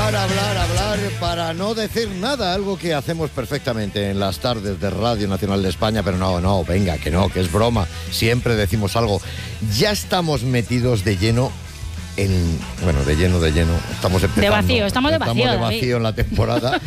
Hablar para no decir nada, algo que hacemos perfectamente en las tardes de Radio Nacional de España, pero no, venga, que es broma, siempre decimos algo. Ya estamos metidos de lleno de lleno, estamos empezando. Estamos de vacío en la temporada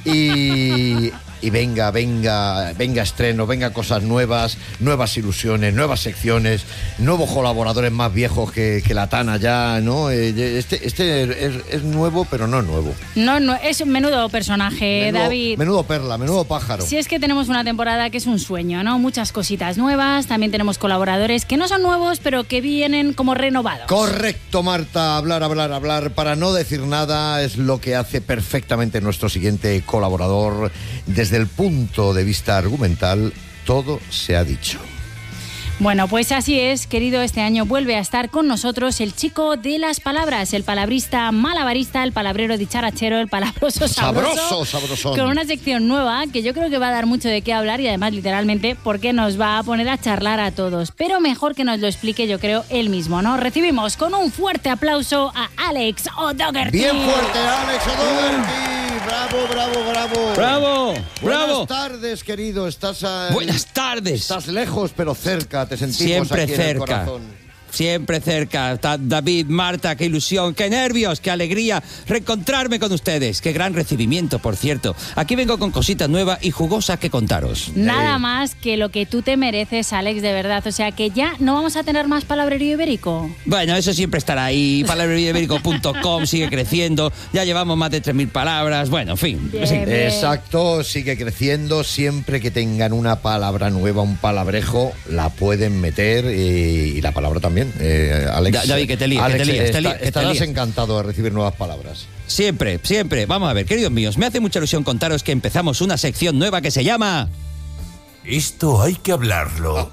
y venga estreno, venga cosas nuevas, nuevas ilusiones, nuevas secciones, nuevos colaboradores más viejos que la Tana ya, ¿no? Este es nuevo, pero no nuevo. No, es un menudo personaje, David. Menudo perla, menudo pájaro. Si es que tenemos una temporada que es un sueño, ¿no? Muchas cositas nuevas, también tenemos colaboradores que no son nuevos, pero que vienen como renovados. Correcto, Marta, hablar, para no decir nada es lo que hace perfectamente nuestro siguiente colaborador. Desde el punto de vista argumental, todo se ha dicho. Bueno, pues así es, querido, este año vuelve a estar con nosotros el chico de las palabras, el palabrista malabarista, el palabrero dicharachero, el palabroso sabrosón. Con una sección nueva que yo creo que va a dar mucho de qué hablar y además literalmente porque nos va a poner a charlar a todos. Pero mejor que nos lo explique, yo creo, él mismo, ¿no? Recibimos con un fuerte aplauso a Alex O'Doherty. Bien fuerte, Alex O'Doherty. Bravo. Buenas tardes, querido. Buenas tardes. Estás lejos, pero cerca. Te sentimos siempre aquí cerca. En el corazón. Siempre cerca. David, Marta, qué ilusión, qué nervios, qué alegría reencontrarme con ustedes. Qué gran recibimiento, por cierto. Aquí vengo con cositas nuevas y jugosas que contaros. Nada más que lo que tú te mereces, Alex, de verdad. O sea que ya no vamos a tener más palabrerío ibérico. Bueno, eso siempre estará ahí. Palabreríoibérico.com sigue creciendo. Ya llevamos más de 3.000 palabras. Bueno, en fin. Bien, sí. bien. Exacto, sigue creciendo. Siempre que tengan una palabra nueva, un palabrejo, la pueden meter y la palabra también. Alex, David, que te líes, estarás encantado de recibir nuevas palabras. Siempre. Vamos a ver, queridos míos, me hace mucha ilusión contaros que empezamos una sección nueva que se llama... Esto hay que hablarlo.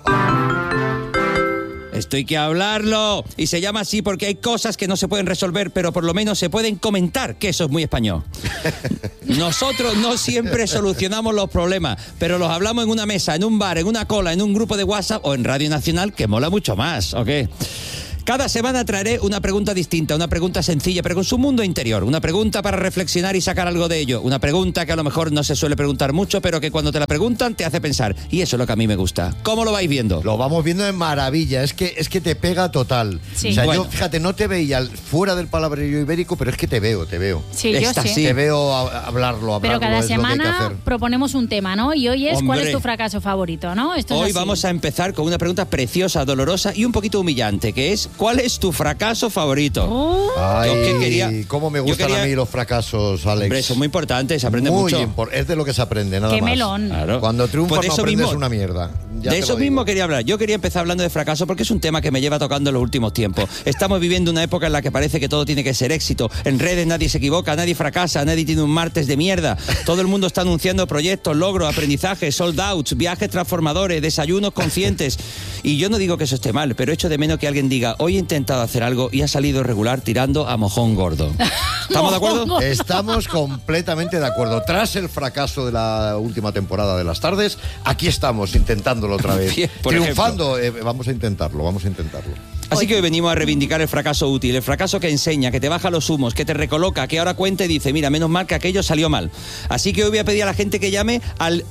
Esto hay que hablarlo. Y se llama así porque hay cosas que no se pueden resolver, pero por lo menos se pueden comentar, que eso es muy español. Nosotros no siempre solucionamos los problemas, pero los hablamos en una mesa, en un bar, en una cola, en un grupo de WhatsApp o en Radio Nacional, que mola mucho más, ¿ok? Cada semana traeré una pregunta distinta, una pregunta sencilla, pero con su mundo interior. Una pregunta para reflexionar y sacar algo de ello. Una pregunta que a lo mejor no se suele preguntar mucho, pero que cuando te la preguntan te hace pensar. Y eso es lo que a mí me gusta. ¿Cómo lo vais viendo? Lo vamos viendo de maravilla. Es que te pega total. Sí. O sea, bueno. yo, fíjate, no te veía fuera del palabrerío ibérico, pero es que te veo. Sí, yo sé. Sí. Te veo hablarlo. Pero cada es semana lo que hay que hacer. proponemos un tema, ¿no? Y hoy es Hombre. ¿cuál es tu fracaso favorito, no? Esto es Hoy así. vamos a empezar con una pregunta preciosa, dolorosa y un poquito humillante, que es ¿cuál es tu fracaso favorito? Ay, Yo que quería- cómo me gustan yo quería- a mí los fracasos, Alex. Hombre, son muy importantes, se aprende mucho. Es de lo que se aprende, nada ¡Qué más. melón! Claro. Cuando triunfas Pues de no eso aprendes mismo- una mierda. Ya De te eso lo mismo digo. quería hablar. Yo quería empezar hablando de fracaso porque es un tema que me lleva tocando en los últimos tiempos. Estamos viviendo una época en la que parece que todo tiene que ser éxito. En redes nadie se equivoca, nadie fracasa, nadie tiene un martes de mierda. Todo el mundo está anunciando proyectos, logros, aprendizajes, sold outs, viajes transformadores, desayunos conscientes. Y yo no digo que eso esté mal, pero echo de menos que alguien diga, hoy he intentado hacer algo y ha salido regular tirando a mojón gordo. ¿Estamos de acuerdo? Estamos completamente de acuerdo. Tras el fracaso de la última temporada de Las Tardes, aquí estamos intentándolo otra vez. Bien, por Triunfando. Vamos a intentarlo. Así que hoy venimos a reivindicar el fracaso útil, el fracaso que enseña, que te baja los humos, que te recoloca, que ahora cuenta y dice, mira, menos mal que aquello salió mal. Así que hoy voy a pedir a la gente que llame al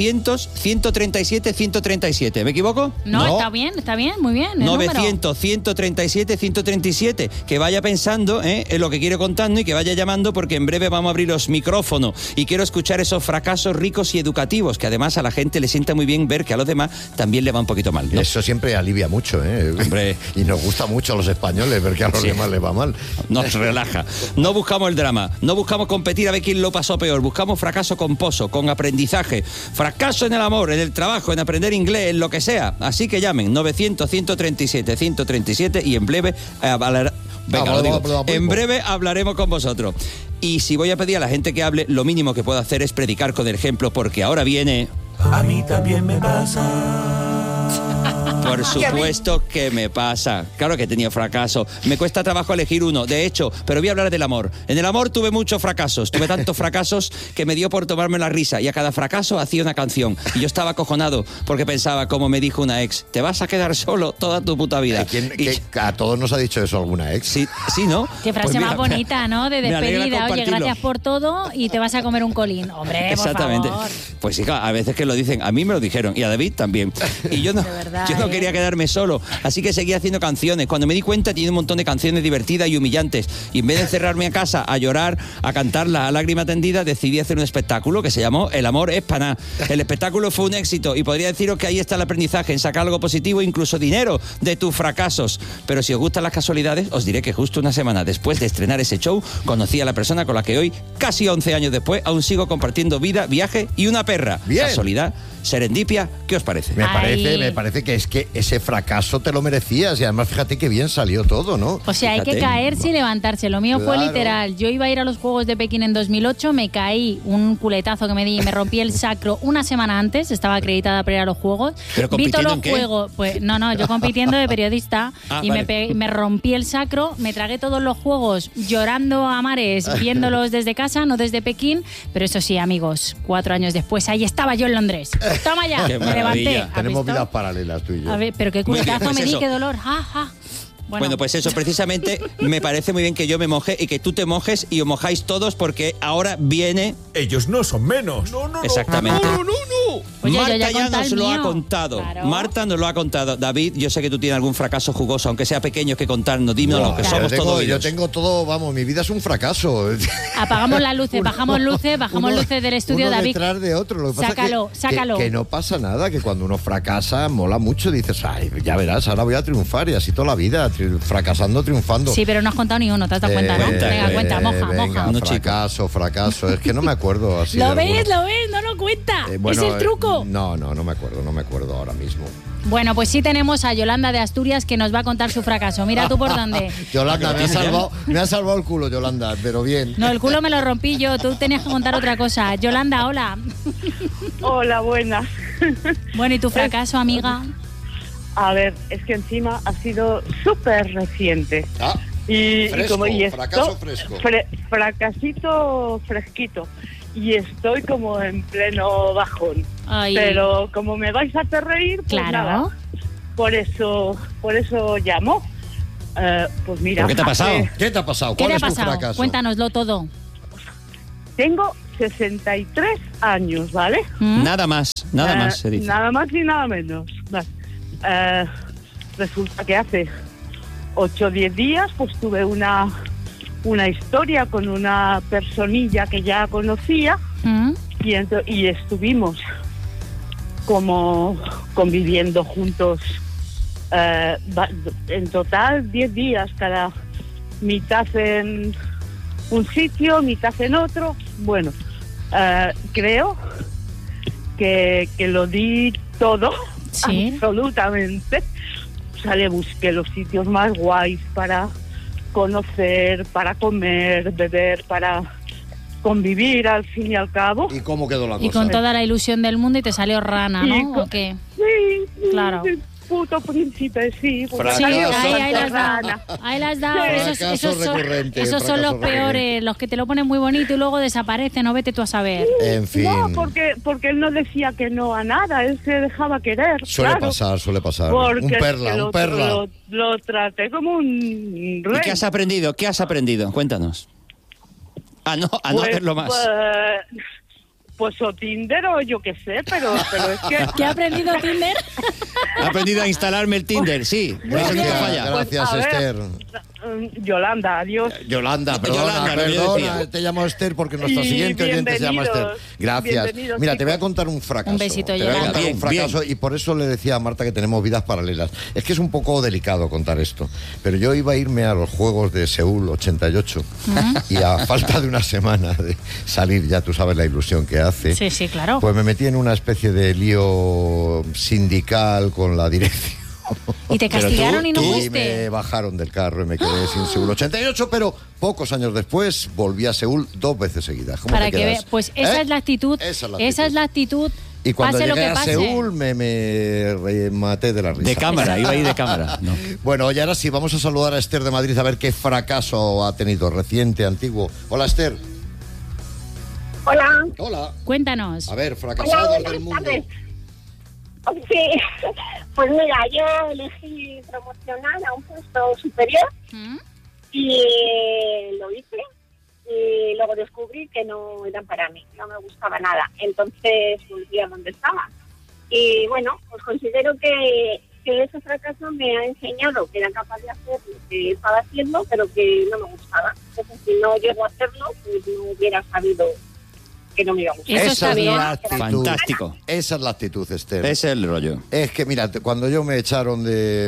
900-137-137. ¿Me equivoco? No, está bien, muy bien. el número. 900-137-137, que vaya pensando en lo que quiere contando y que vaya llamando porque en breve vamos a abrir los micrófonos y quiero escuchar esos fracasos ricos y educativos, que además a la gente le sienta muy bien ver que a los demás también le va un poquito mal, ¿no? Eso siempre alivia mucho, ¿eh? Hombre. Y nos gusta mucho a los españoles ver que a los Sí. demás les va mal. Nos relaja. No buscamos el drama, no buscamos competir a ver quién lo pasó peor, buscamos fracaso con pozo, con aprendizaje, fracaso en el amor, en el trabajo, en aprender inglés, en lo que sea. Así que llamen 900-137-137 y en breve en breve hablaremos con vosotros. Y si voy a pedir a la gente que hable, lo mínimo que puedo hacer es predicar con el ejemplo, porque ahora viene... A mí también me pasa. Por supuesto que me pasa. Claro que he tenido fracaso. Me cuesta trabajo elegir uno, de hecho, pero voy a hablar del amor. En el amor tuve muchos fracasos. Tuve tantos fracasos que me dio por tomarme la risa y a cada fracaso hacía una canción. Y yo estaba acojonado porque pensaba, como me dijo una ex, te vas a quedar solo toda tu puta vida. A todos nos ha dicho eso alguna ex. Sí, ¿no? Qué frase Pues más bonita, ¿no? De despedida. Oye, compartirlo. gracias por todo y te vas a comer un colín. Hombre, Exactamente. por favor. Pues sí, a veces que lo dicen. A mí me lo dijeron y a David también. Y yo no, De verdad, yo no quería quedarme solo. Así que seguí haciendo canciones. Cuando me di cuenta, tiene un montón de canciones divertidas y humillantes. Y en vez de encerrarme a casa a llorar, a cantarlas a lágrima tendida, decidí hacer un espectáculo que se llamó El amor es paná. El espectáculo fue un éxito y podría deciros que ahí está el aprendizaje, en sacar algo positivo, incluso dinero, de tus fracasos. Pero si os gustan las casualidades, os diré que justo una semana después de estrenar ese show, conocí a la persona con la que hoy, casi 11 años después, aún sigo compartiendo vida, viaje y una perra. Bien. Casualidad, serendipia, ¿qué os parece? Me parece que es que ese fracaso te lo merecías y además fíjate que bien salió todo, ¿no? O sea, hay que Fíjate. caerse y levantarse. Lo mío fue Claro. literal. Yo iba a ir a los Juegos de Pekín en 2008, me caí, un culetazo que me di y me rompí el sacro una semana antes, estaba acreditada para ir a los Juegos. ¿Pero Vi todos compitiendo los en qué? juegos. Pues no, yo compitiendo de periodista y vale. me rompí el sacro, me tragué todos los juegos llorando a mares, viéndolos desde casa, no desde Pekín, pero eso sí, amigos, 4 años después, ahí estaba yo en Londres. Toma ya, Qué me maravilla. levanté. ¿Has Tenemos visto? vidas paralelas tú y yo. A ver, pero qué Muy bien, culetazo pues me di, eso. qué dolor. Ja, ja. Bueno, pues eso, precisamente me parece muy bien que yo me moje y que tú te mojes y os mojáis todos porque ahora viene... Ellos no son menos. No, no, no. Exactamente. No, no, no. Oye, yo Marta ya he ya contado nos el lo ha mío. contado. Claro. Marta nos lo ha contado. David, yo sé que tú tienes algún fracaso jugoso, aunque sea pequeño, que contarnos. Dímelo, que somos todos yo oídos. tengo todo, vamos, mi vida es un fracaso. Apagamos las luces, bajamos luces Uno- luces del estudio, uno David. detrás de otro. Lo que pasa Sácalo, es sácalo. Que no pasa nada, que cuando uno fracasa mola mucho. Dices, ay, ya verás, ahora voy a triunfar y así toda la vida, fracasando, triunfando. Sí, pero no has contado ni uno, ¿te has dado cuenta, no? cuenta, Venga, moja, venga, moja. No, chico. fracaso. Es que no me acuerdo así. ¿Lo de ves? alguno. ¿Lo ves? No lo cuenta. Bueno, es el truco. No me acuerdo ahora mismo. Bueno, pues sí tenemos a Yolanda de Asturias que nos va a contar su fracaso. Mira tú por dónde. Yolanda, me ha salvado el culo, Yolanda, pero bien. No, el culo me lo rompí yo, tú tenías que contar otra cosa. Yolanda, hola. Hola, buenas. Bueno, ¿y tu fracaso, amiga? A ver, es que encima ha sido súper reciente. Ah, Y fresco, esto, fracaso fresco. Fracasito fresquito. Y estoy como en pleno bajón. Ay. Pero como me vais a hacer reír, pues Claro. nada. Por eso llamo. Pues mira, ¿Pero qué te ha pasado? ¿Qué te ha pasado? ¿Qué ¿Cuál te ha es tu pasado? fracaso? Cuéntanoslo todo. tengo 63 años, ¿vale? ¿Mm? Nada más, se dice. Nada más y nada menos. Vale. Resulta que hace 8 o 10 días pues tuve una historia con una personilla que ya conocía ¿Mm? y estuvimos como conviviendo juntos en total 10 días, cada mitad en un sitio, mitad en otro. Bueno, creo que lo di todo, Sí. absolutamente. O sea, le busqué los sitios más guays para conocer, para comer, beber, para convivir al fin y al cabo. ¿Y cómo quedó la cosa? Y con toda la ilusión del mundo y te salió rana, Y ¿no? con- ¿O qué? Sí, Claro. el puto príncipe, sí. pues Fracaso. Sí, salió ahí las da. rana. Ahí las da. Sí. Esos son recurrente, esos son los fracaso peores, recurrente. los que te lo ponen muy bonito y luego desaparecen, no vete tú a saber. En fin. No, porque él no decía que no a nada, él se dejaba querer. Suele claro. pasar. Porque Un perla. Lo traté como un ¿Y rey. qué has aprendido? ¿Qué has aprendido? Cuéntanos. A no hacerlo más. Pues o Tinder o yo qué sé, pero es que... ¿Qué ha aprendido Tinder? He aprendido a instalarme el Tinder, sí. Eso no te falla. Gracias, Pues, a ver, Esther. Yolanda, adiós. Yolanda, perdona, Yolanda, no, yo decía. te llamo Esther porque nuestra Y siguiente oyente se llama Esther. bienvenidos, Gracias. bienvenidos, Mira, te voy a chicos. contar un fracaso. Un besito, Te voy a Yolanda. contar Bien, un fracaso bien. y por eso le decía a Marta que tenemos vidas paralelas. Es que es un poco delicado contar esto, pero yo iba a irme a los Juegos de Seúl 88 y a falta de una semana de salir, ya tú sabes la ilusión que hace. Sí, sí, claro. Pues me metí en una especie de lío sindical con la dirección. ¿Y te castigaron y no Y fuiste? me bajaron del carro y me quedé sin Seúl 88, pero pocos años después volví a Seúl 2 veces seguidas. ¿Cómo Para te que quedas? veas, pues esa ¿Eh? es la actitud, Esa es la actitud. Y cuando Pase lo llegué que a pase. Seúl me maté de la risa. De cámara, iba a ir de cámara. No. Bueno, y ahora sí, vamos a saludar a Esther de Madrid a ver qué fracaso ha tenido, reciente, antiguo. Hola, Esther. Hola. Hola. Cuéntanos. A ver, Hola, fracasados buenas del mundo. tardes. Sí, pues mira, yo elegí promocionar a un puesto superior ¿Mm? y lo hice y luego descubrí que no eran para mí, no me gustaba nada. Entonces volví a donde estaba. Y bueno, pues considero que ese fracaso me ha enseñado que era capaz de hacer lo que estaba haciendo, pero que no me gustaba. Entonces, si no llego a hacerlo, pues no hubiera sabido que no me iba a gustar. Eso Esa está es bien. la actitud. Fantástico. Esa es la actitud, Esther. Ese es el rollo. Es que, mira, cuando yo me echaron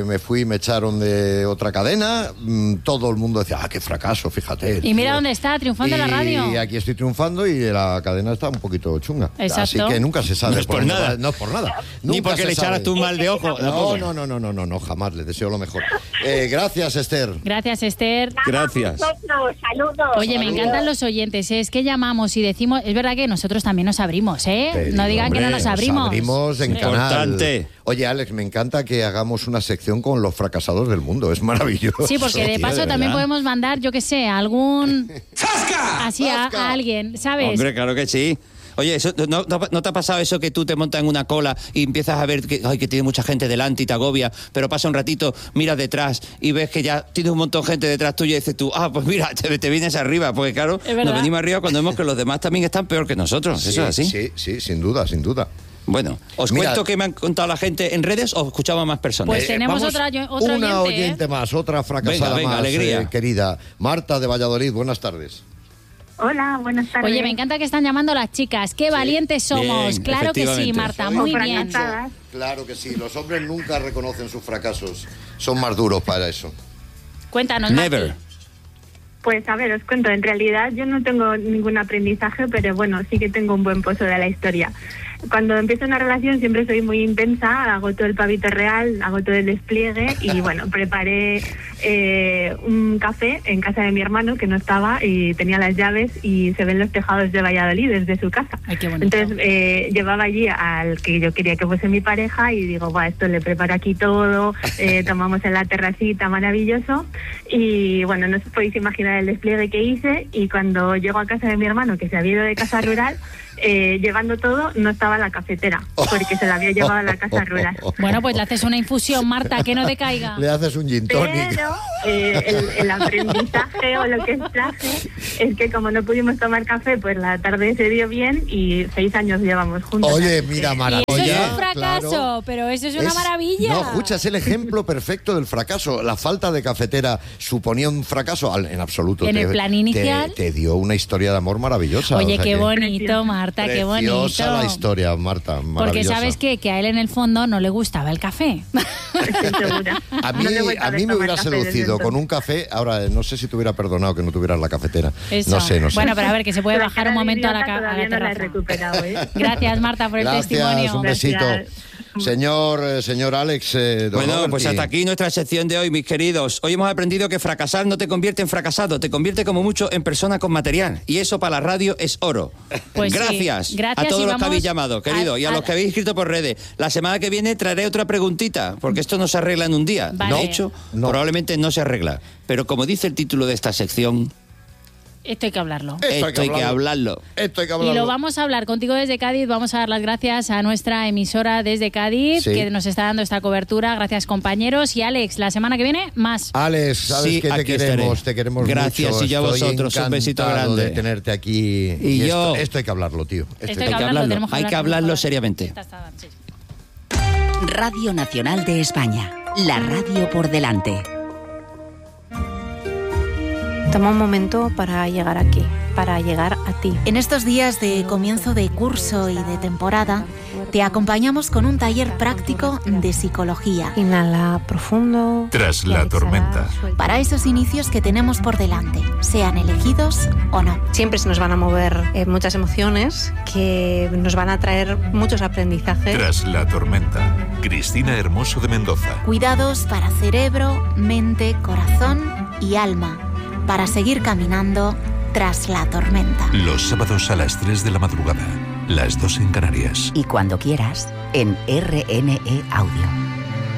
de otra cadena, todo el mundo decía, qué fracaso, fíjate. Y mira dónde está, triunfando en la radio. Y aquí estoy triunfando y la cadena está un poquito chunga. Exacto. Así que nunca se sabe. No es por dónde nada. va. No es por nada. Ni Nunca porque se le echaras sabe. tú un mal de ojo. tampoco. No, jamás. Le deseo lo mejor. Gracias, Esther. Gracias, Esther. Gracias. Vosotros, saludos. Oye, me encantan los oyentes, ¿eh? Es que llamamos y decimos, es verdad que nosotros también nos abrimos, ¿eh? Pero, No digan que no hombre, nos abrimos. abrimos en Sí. canal. Importante. Oye, Alex, me encanta que hagamos una sección con los fracasados del mundo. Es maravilloso. Sí, porque de tío, paso de también verdad. podemos mandar, yo qué sé, algún... Así ¡Zasca! a alguien, ¿sabes? Hombre, claro que sí. Oye, ¿no te ha pasado eso que tú te montas en una cola y empiezas a ver que tiene mucha gente delante y te agobia, pero pasa un ratito, miras detrás y ves que ya tienes un montón de gente detrás tuya y dices tú, pues mira, te vienes arriba, porque claro, Es verdad. nos venimos arriba cuando vemos que los demás también están peor que nosotros. ¿Eso es así? Sí, sin duda. Bueno, ¿os Mira, cuento qué me han contado la gente en redes o escuchamos más personas? Pues tenemos vamos, otra una oyente, oyente más, otra fracasada Venga, más, alegría. querida. Marta de Valladolid, buenas tardes. Hola, buenas tardes. Oye, me encanta que están llamando las chicas. Qué valientes somos. Bien, Claro que sí, efectivamente. Marta, Soy muy Como bien. fracasadas. Claro que sí, los hombres nunca reconocen sus fracasos. Son más duros para eso. Cuéntanos, Never. Marti. Pues a ver, os cuento, en realidad yo no tengo ningún aprendizaje, pero bueno, sí que tengo un buen pozo de la historia. Cuando empiezo una relación siempre soy muy intensa, hago todo el pavito real, hago todo el despliegue y bueno, preparé un café en casa de mi hermano que no estaba y tenía las llaves y se ven los tejados de Valladolid desde su casa. Ay, qué bonito. Entonces llevaba allí al que yo quería que fuese mi pareja y digo, esto le preparo aquí todo, tomamos en la terracita, maravilloso. Y bueno, no os podéis imaginar el despliegue que hice y cuando llego a casa de mi hermano, que se había ido de casa rural, llevando todo, no estaba la cafetera, porque se la había llevado a la casa rural. Bueno, pues le haces una infusión, Marta, que no te caiga. Le haces un gin tonic. Pero el aprendizaje o lo que extraje es que como no pudimos tomar café, pues la tarde se dio bien y 6 años llevamos juntos. Oye, mira, Y maravilla. eso es un fracaso, claro. pero eso es una maravilla. No, escucha, es el ejemplo perfecto del fracaso. La falta de cafetera suponía un fracaso en absoluto. En el plan inicial. Te dio una historia de amor maravillosa. Oye, o sea qué que- bonito, Marta, qué bonito. Preciosa la historia, Marta, Porque maravillosa. sabes que a él en el fondo no le gustaba el café. Estoy segura. A mí, No le he vuelto a mí me tomar hubiera café desde seducido con entonces. un café. Ahora, no sé si te hubiera perdonado que no tuvieras la cafetera. Eso. No sé. Bueno, pero a ver, que se puede La bajar cara un de momento a la, idiota a la todavía no la he terraza. recuperado, ¿eh? Gracias, Marta, por el Gracias, testimonio. un besito. Gracias. Señor Alex. Don Bueno, Roberti. pues hasta aquí nuestra sección de hoy, mis queridos. Hoy hemos aprendido que fracasar no te convierte en fracasado, te convierte como mucho en persona con material. Y eso para la radio es oro. Pues sí. Gracias, Gracias a todos y los que vamos habéis llamado, querido, y a los que habéis escrito por redes. La semana que viene traeré otra preguntita, porque esto no se arregla en un día. Vale. De hecho, No. probablemente no se arregla. Pero como dice el título de esta sección, Esto hay que hablarlo. esto hay que hablarlo. Esto hay que Y hablarlo. lo vamos a hablar contigo desde Cádiz. Vamos a dar las gracias a nuestra emisora desde Cádiz, Sí. que nos está dando esta cobertura. Gracias, compañeros. Y Alex, la semana que viene, más. Alex, sabes Sí, que te aquí queremos, estaré. te queremos Gracias, mucho. y yo a Estoy vosotros, un besito encantado grande. de tenerte aquí. Y yo- Esto hay que hablarlo, tío. Esto hay que hablarlo. tenemos Hay que hablarlo con- seriamente. Esta está- sí. Radio Nacional de España, la radio por delante. Toma un momento para llegar aquí, para llegar a ti. En estos días de comienzo de curso y de temporada, te acompañamos con un taller práctico de psicología Inhala profundo. Tras la y al exhalar, tormenta. suelta. para esos inicios que tenemos por delante, sean elegidos o no. Siempre se nos van a mover muchas emociones que nos van a traer muchos aprendizajes. Tras la tormenta. Cristina Hermoso de Mendoza. Cuidados para cerebro, mente, corazón y alma, para seguir caminando tras la tormenta. Los sábados a las 3 de la madrugada. las 2 en Canarias. Y cuando quieras, en RNE Audio.